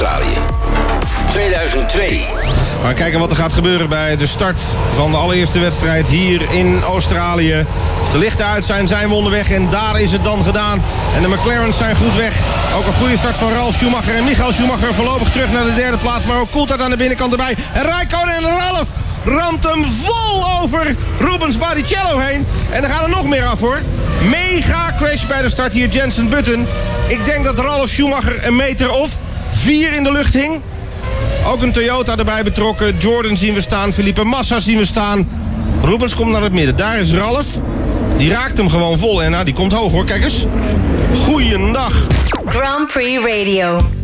Australië. 2002. Maar kijken wat er gaat gebeuren bij de start van de allereerste wedstrijd hier in Australië. Als de lichten uit zijn, zijn we onderweg en daar is het dan gedaan. En de McLaren's zijn goed weg. Ook een goede start van Ralf Schumacher en Michael Schumacher voorlopig terug naar de derde plaats. Maar ook Coulthard aan de binnenkant erbij. En Räikkönen en Ralf ramt hem vol over Rubens Barrichello heen. En er gaan er nog meer af hoor. Mega crash bij de start hier, Jenson Button. Ik denk dat Ralf Schumacher een meter of 4 in de lucht hing. Ook een Toyota erbij betrokken. Jordan zien we staan. Felipe Massa zien we staan. Rubens komt naar het midden. Daar is Ralf. Die raakt hem gewoon vol. En die komt hoog hoor. Kijk eens. Goeiedag. Grand Prix Radio.